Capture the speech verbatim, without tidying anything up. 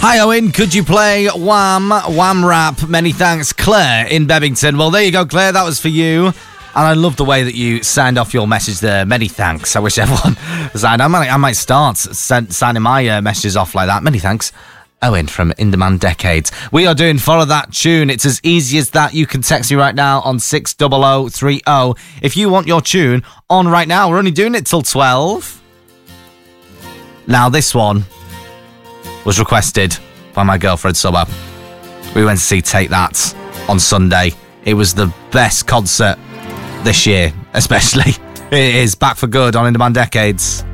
Hi Owen, could you play Wham, Wham Rap? Many thanks, Claire in Bebington. Well, there you go, Claire, that was for you. And I love the way that you signed off your message there. Many thanks. I wish everyone signed. I might, I might start send, signing my uh, messages off like that. Many thanks, Owen from In Demand Decades. We are doing Follow That Tune. It's as easy as that. You can text me right now on six zero zero three zero if you want your tune on right now. We're only doing it till twelve. Now, this one was requested by my girlfriend Summer. We went to see Take That on Sunday. It was the best concert this year, especially. It is back for good on In Demand Decades.